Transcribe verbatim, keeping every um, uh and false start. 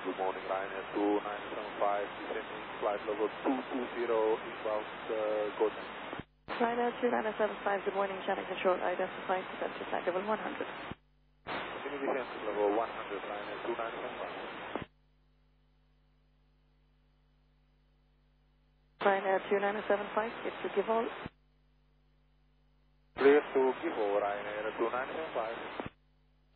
Good morning, Ryanair two nine seven five, descending flight level two two zero, inbound uh, Gordon. Ryanair two nine seven five, good morning, channel control, identified, descent to flight level one hundred. Continue descent to level one hundred, Ryanair two nine seven five. Ryanair two nine seven five, clear to give all. Clear to give all, Ryanair two nine seven five.